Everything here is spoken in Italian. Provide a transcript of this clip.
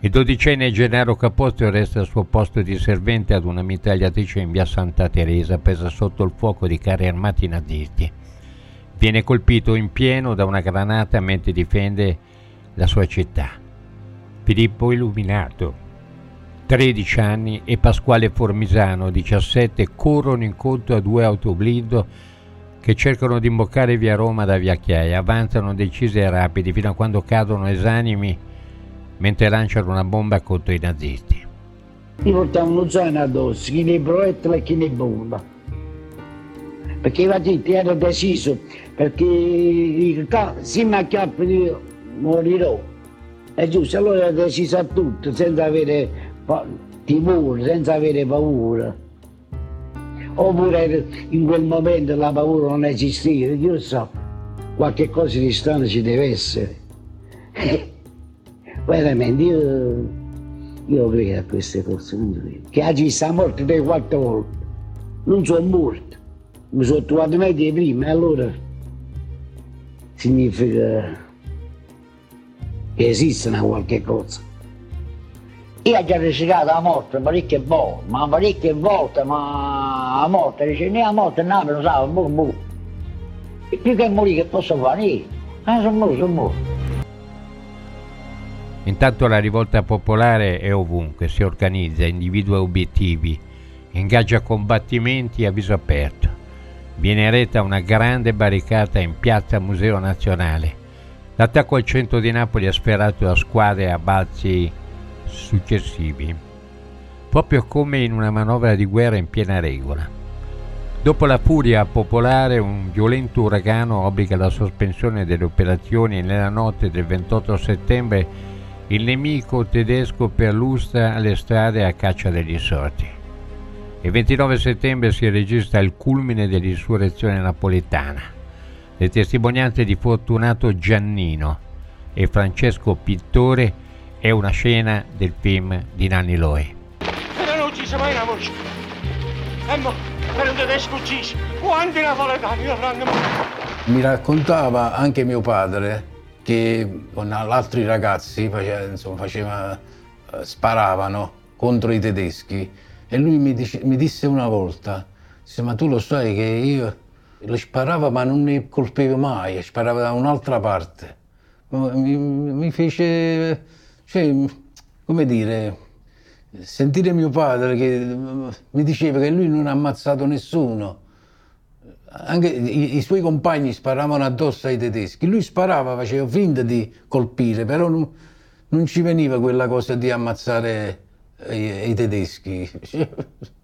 Il dodicenne Gennaro Capozzo resta al suo posto di servente ad una mitragliatrice in via Santa Teresa, presa sotto il fuoco di carri armati nazisti. Viene colpito in pieno da una granata mentre difende la sua città. Filippo Illuminato, 13 anni, e Pasquale Formisano, 17, corrono incontro a due autoblindo che cercano di imboccare via Roma da via Chiaia. Avanzano decisi e rapidi fino a quando cadono esanimi mentre lanciano una bomba contro i nazisti. Io portavo uno zaino addosso, chi ne proiettile e chi ne bomba. Perché la gente era deciso, perché se mi acchiappo io morirò. È giusto, allora era deciso a tutto, senza avere timore, senza avere paura. Oppure in quel momento la paura non esisteva, io so, qualche cosa di strano ci deve essere. Veramente, io credo a queste cose, non credo. Che oggi sta morto 3-4 volte, non sono morto, mi sono trovato meglio prima, e allora significa che esiste una qualche cosa. Io ho già rischiato la morte parecchie volte, ma la morte dice, ne la morte non lo sa, e più che morire che posso fare? Io sono morto. Intanto la rivolta popolare è ovunque, si organizza, individua obiettivi, ingaggia combattimenti a viso aperto. Viene eretta una grande barricata in piazza Museo Nazionale. L'attacco al centro di Napoli ha sferato la squadra a balzi successivi, proprio come in una manovra di guerra in piena regola. Dopo la furia popolare, un violento uragano obbliga la sospensione delle operazioni e nella notte del 28 settembre il nemico tedesco perlustra le strade a caccia degli insorti. Il 29 settembre si registra il culmine dell'insurrezione napoletana. Le testimonianze di Fortunato Giannino e Francesco Pittore è una scena del film di Nanni Loe. E non ucciso mai una voce. E mo, per un tedesco ucciso, quanti napoletani avranno morto? Mi raccontava anche mio padre che con altri ragazzi sparavano contro i tedeschi, e lui mi disse una volta, disse, ma tu lo sai che io le sparavo ma non ne colpivo mai, sparavo da un'altra parte. Mi fece, come dire, sentire mio padre che mi diceva che lui non ha ammazzato nessuno. Anche i suoi compagni sparavano addosso ai tedeschi, lui sparava, faceva finta di colpire, però non ci veniva quella cosa di ammazzare i tedeschi.